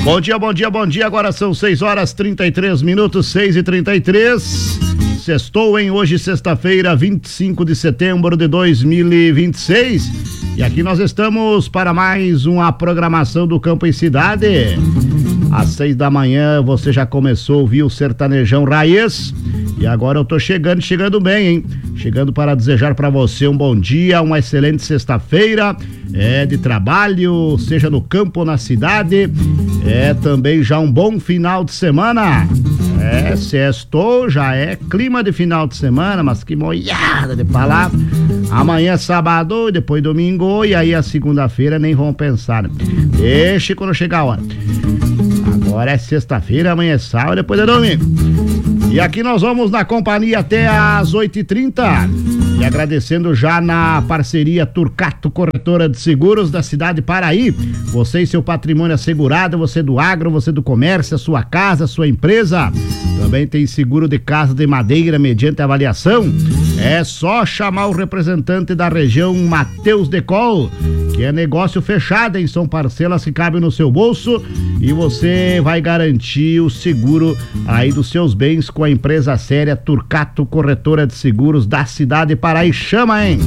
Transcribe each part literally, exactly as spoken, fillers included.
Bom dia, bom dia, bom dia. Agora são seis horas trinta e três minutos, seis e trinta e três. Sextou, hein? Hoje, sexta-feira, vinte e cinco de setembro de dois mil e vinte e seis. E aqui nós estamos para mais uma programação do Campo e Cidade. Às seis da manhã você já começou a ouvir o Sertanejão Raiz. E agora eu tô chegando, chegando bem, hein? Chegando para desejar para você um bom dia, uma excelente sexta-feira, é de trabalho, seja no campo ou na cidade, é também já um bom final de semana. É, sextou, já é clima de final de semana, mas que moiada de palavra. Amanhã é sábado, depois domingo, e aí a segunda-feira nem vão pensar, né? Deixe quando chegar a hora. Agora é sexta-feira, amanhã é sábado, depois é domingo. E aqui nós vamos na companhia até às oito e trinta. E agradecendo já na parceria Turcato Corretora de Seguros da cidade de Paraí. Você e seu patrimônio assegurado, você do agro, você do comércio, a sua casa, a sua empresa. Também tem seguro de casa de madeira mediante avaliação. É só chamar o representante da região, Matheus Decol, que é negócio fechado, hein? São parcelas que cabem no seu bolso e você vai garantir o seguro aí dos seus bens com a empresa séria Turcato Corretora de Seguros da cidade de Paraí. Chama, hein?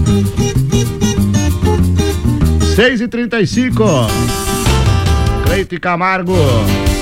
seis e trinta e cinco. Cleito e Camargo.